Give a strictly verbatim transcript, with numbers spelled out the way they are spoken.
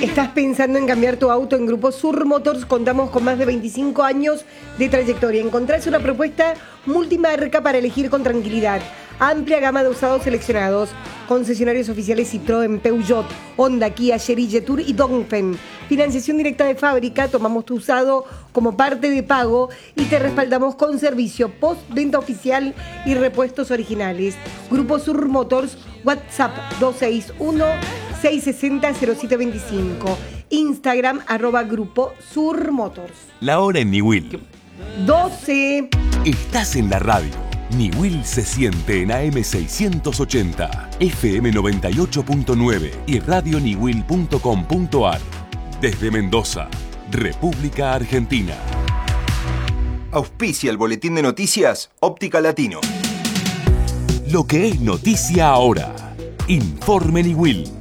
¿Estás pensando en cambiar tu auto? En Grupo Sur Motors contamos con más de veinticinco años de trayectoria. Encontrás una propuesta multimarca para elegir con tranquilidad. Amplia gama de usados seleccionados. Concesionarios oficiales Citroën, Peugeot, Honda, Kia, Chery, Jetour y Dongfeng. Financiación directa de fábrica. Tomamos tu usado como parte de pago y te respaldamos con servicio post-venta oficial y repuestos originales. Grupo Sur Motors, WhatsApp dos seis uno, seis seis cero, cero siete dos cinco. Instagram, arroba Grupo Sur Motors. La hora en Niwil. doce. Estás en la radio. Niwil se siente en A M seiscientos ochenta, F M noventa y ocho punto nueve y radio niwil punto com punto ar. Desde Mendoza, República Argentina. Auspicia el boletín de noticias Óptica Latino. Lo que es noticia ahora. Informe Niwil.